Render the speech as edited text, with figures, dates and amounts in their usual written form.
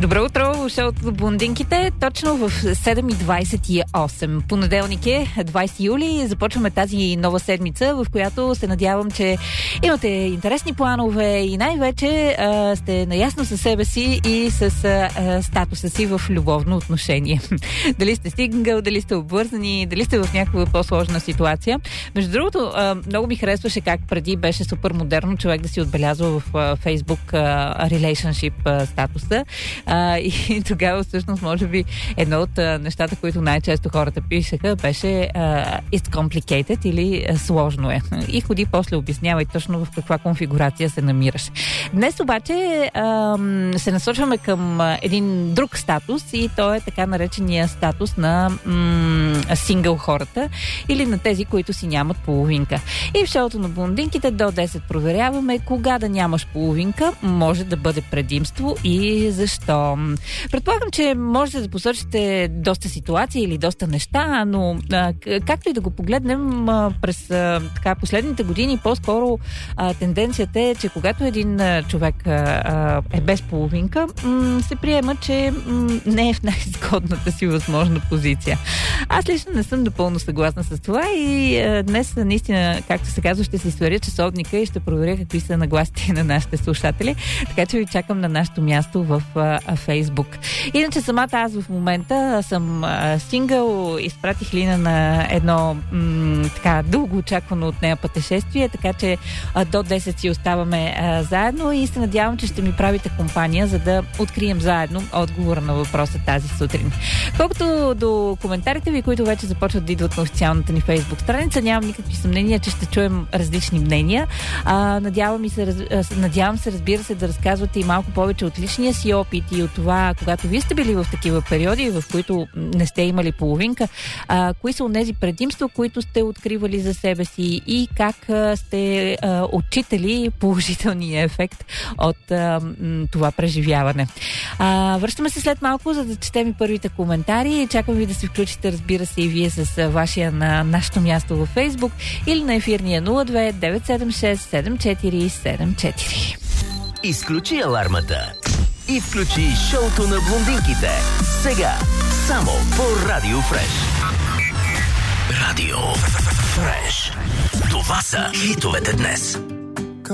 Добро утро в шоуто Блондинките. Точно в 7:28. Понеделник е, 20 юли. Започваме тази нова седмица, в която се надявам, че имате интересни планове и най-вече сте наясно със себе си и с статуса си в любовно отношение. Дали сте сингъл, дали сте обвързани, дали сте в някаква по-сложна ситуация. Между другото, много ми харесваше как преди беше супер модерно човек да си отбелязва в Facebook relationship статуса. И тогава всъщност може би едно от нещата, които най-често хората пишеха, беше it's complicated или сложно е. И ходи после обяснявай точно в каква конфигурация се намираш. Днес обаче се насочваме към един друг статус и то е така наречения статус на сингъл хората или на тези, които си нямат половинка. И в шоуто на Блондинките до 10 проверяваме кога да нямаш половинка може да бъде предимство и защо. Предполагам, че можете да посочите доста ситуации или доста неща, но както и да го погледнем през така последните години, по-скоро тенденцията е, че когато един човек е без половинка, се приема, че не е в най-изгодната си възможна позиция. Аз лично не съм напълно съгласна с това и днес наистина, както се казва, ще си сваря часовника и ще проверя какви са нагласите на нашите слушатели, така че ви чакам на нашето място в Фейсбук. Иначе самата аз в момента съм сингъл, изпратих Лина на едно така дълго очаквано от нея пътешествие, така че до 10 си оставаме заедно и се надявам, че ще ми правите компания, за да открием заедно отговора на въпроса тази сутрин. Колкото до коментарите ви, които вече започват да идват на официалната ни Фейсбук страница, нямам никакви съмнения, че ще чуем различни мнения. Надявам се, разбира се, да разказвате и малко повече от личния си опит и от това, когато вие сте били в такива периоди, в които не сте имали половинка, кои са онези предимства, които сте откривали за себе си и как сте отчитали положителния ефект от това преживяване. Връщаме се след малко, за да четем и първите коментари. Чакам ви да се включите, разбира се, и вие с вашия на нашето място във Фейсбук или на ефирния 02 976 7474. Изключи алармата и включи шоуто на Блондинките. Сега, само по Радио Фреш. Радио Фреш. Това са хитовете днес.